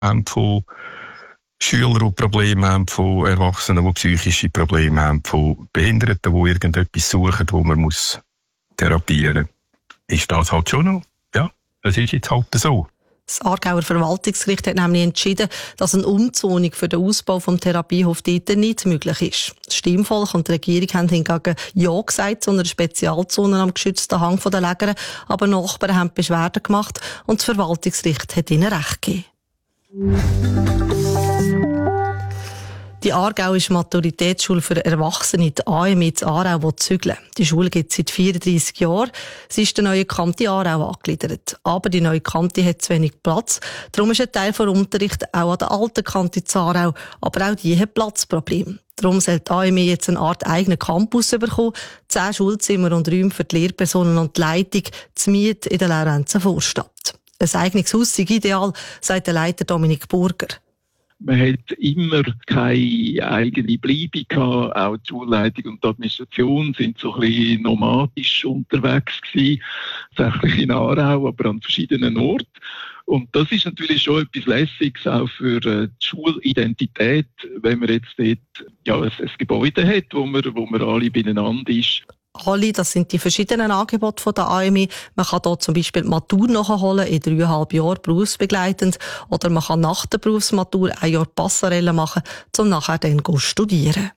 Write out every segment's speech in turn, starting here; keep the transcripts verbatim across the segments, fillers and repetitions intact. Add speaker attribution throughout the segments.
Speaker 1: haben von Schülern, die Probleme haben, von Erwachsenen, die psychische Probleme haben, von Behinderten, die irgendetwas suchen, wo man muss therapieren muss. Ist das halt schon noch? Ja, das ist jetzt halt so.
Speaker 2: Das Aargauer Verwaltungsgericht hat nämlich entschieden, dass eine Umzonung für den Ausbau des Therapiehofs dort nicht möglich ist. Das Stimmvolk und die Regierung haben hingegen Ja gesagt zu einer Spezialzone am geschützten Hang der Lägere, aber Nachbarn haben Beschwerden gemacht und das Verwaltungsgericht hat ihnen Recht gegeben. Die Aargauische Maturitätsschule für Erwachsene, die A M I in Aarau, will zügeln. Die Schule gibt es seit vierunddreissig Jahren. Sie ist der neuen Kante Aarau angegliedert. Aber die neue Kante hat zu wenig Platz. Darum ist ein Teil des Unterrichts auch an der alten Kante in Aarau. Aber auch die hat Platzprobleme. Darum soll die A M I jetzt eine Art eigenen Campus bekommen. Zehn Schulzimmer und Räume für die Lehrpersonen und die Leitung zu Miet in der Laurenzer Vorstadt. Ein eigenes Haus sei ideal, sagt der Leiter Dominik Burger.
Speaker 3: Man hat immer keine eigene Bleibe gehabt. Auch die Schulleitung und die Administration sind so ein bisschen nomadisch unterwegs gewesen. Tatsächlich in Aarau, aber an verschiedenen Orten. Und das ist natürlich schon etwas Lässiges auch für die Schulidentität, wenn man jetzt dort ja, ein, ein Gebäude hat, wo man, wo man alle beieinander ist.
Speaker 2: Alle, das sind die verschiedenen Angebote von der A M I. Man kann hier zum Beispiel die Matur nachholen, in dreieinhalb Jahren berufsbegleitend. Oder man kann nach der Berufsmatur ein Jahr Passerelle machen, um nachher dann zu studieren.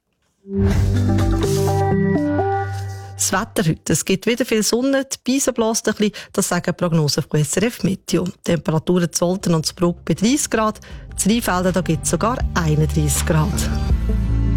Speaker 2: Das Wetter heute. Es gibt wieder viel Sonne, die Beise bläst ein bisschen, das sagen Prognosen von S R F Meteo. Temperaturen zu Olten und zu Bruck bei dreißig Grad, zu Rheinfelden da gibt es sogar einunddreissig Grad.